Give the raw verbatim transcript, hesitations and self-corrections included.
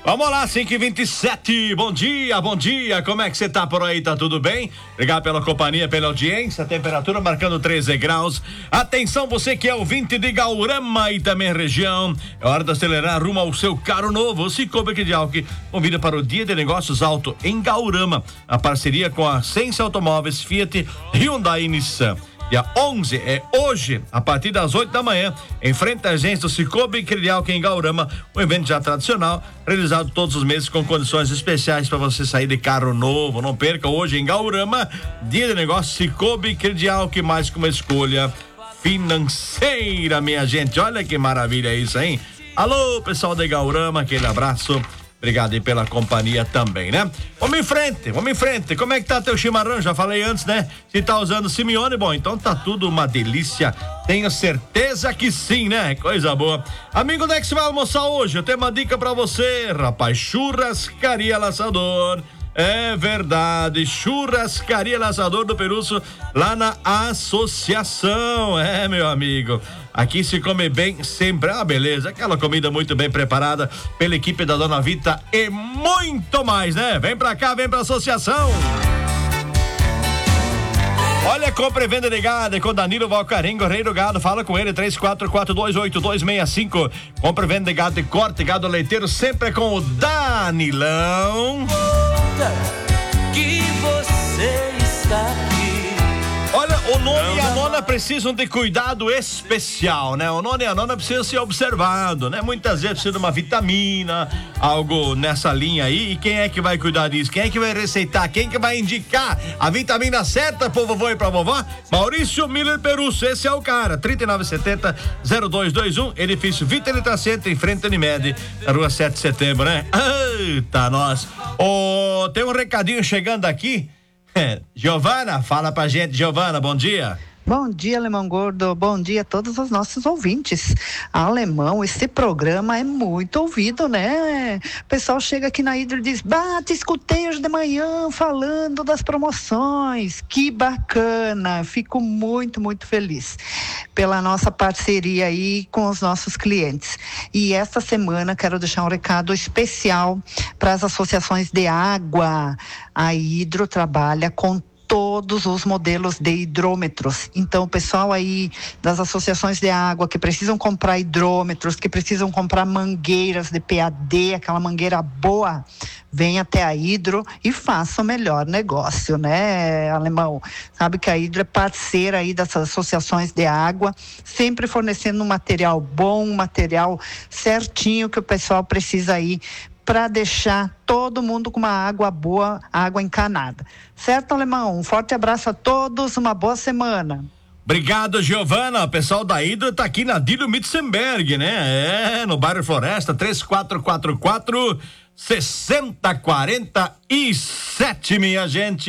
Vamos lá, cinco e vinte e sete, bom dia, bom dia, como é que você tá por aí, tá tudo bem? Obrigado pela companhia, pela audiência, temperatura marcando treze graus, atenção você que é ouvinte de Gaurama e também região, é hora de acelerar rumo ao seu carro novo, o Cicobi Credialc convida para o Dia de Negócios Alto em Gaurama, a parceria com a Sense Automóveis, Fiat, Hyundai e Nissan. Dia onze é hoje, a partir das oito da manhã, em frente à agência do Cicobi Credialc em Gaurama, um evento já tradicional, realizado todos os meses com condições especiais para você sair de carro novo. Não perca hoje em Gaurama, dia de negócio Cicobi Credialc, mais que uma escolha financeira, minha gente. Olha que maravilha isso, hein? Alô, pessoal de Gaurama, aquele abraço. Obrigado aí pela companhia também, né? Vamos em frente, vamos em frente. Como é que tá teu chimarrão? Já falei antes, né? Se tá usando Simeone, bom, então tá tudo uma delícia. Tenho certeza que sim, né? Coisa boa. Amigo, onde é que você vai almoçar hoje? Eu tenho uma dica pra você, rapaz. Churrascaria Laçador. É verdade, Churrascaria Laçador do Peruço, lá na Associação, é, meu amigo, aqui se come bem sempre, ah, beleza, aquela comida muito bem preparada pela equipe da Dona Vita e muito mais, né? Vem pra cá, vem pra Associação. Olha, compra e venda de gado é com Danilo Valcarengo, Rei do Gado, fala com ele, três quatro quatro dois oito dois seis cinco. Compra e venda de gado e corte, gado leiteiro, sempre com o Danilão. Que você está aqui. Olha, o nono e a nona precisam de cuidado especial, né? O nono e a nona precisam ser observados, né? Muitas vezes precisa de uma vitamina, algo nessa linha aí. E quem é que vai cuidar disso? Quem é que vai receitar? Quem que vai indicar a vitamina certa pro vovô e pra vovó? Maurício Miller Perusso, esse é o cara. trinta e nove setenta, zero dois dois um, edifício Vita Eletracente, em frente à Unimed, na rua sete de setembro, né? Eita, nós. Oh, tem um recadinho chegando aqui. Giovana, fala pra gente, Giovana, bom dia. Bom dia, Alemão Gordo, bom dia a todos os nossos ouvintes. Alemão, esse programa é muito ouvido, né? O pessoal chega aqui na Hidro e diz, bah, te escutei hoje de manhã falando das promoções, que bacana, fico muito, muito feliz pela nossa parceria aí com os nossos clientes. E esta semana quero deixar um recado especial para as associações de água. A Hidro trabalha com todos os modelos de hidrômetros. Então, o pessoal aí das associações de água que precisam comprar hidrômetros, que precisam comprar mangueiras de P A D, aquela mangueira boa, vem até a Hidro e faça o melhor negócio, né, Alemão? Sabe que a Hidro é parceira aí dessas associações de água, sempre fornecendo um material bom, um material certinho que o pessoal precisa aí para deixar todo mundo com uma água boa, água encanada. Certo, Alemão? Um forte abraço a todos, uma boa semana. Obrigado, Giovana. O pessoal da Hidro tá aqui na Dilo Mitzenberg, né? É, no bairro Floresta, três quatro quatro quatro, seis zero quatro sete, minha gente.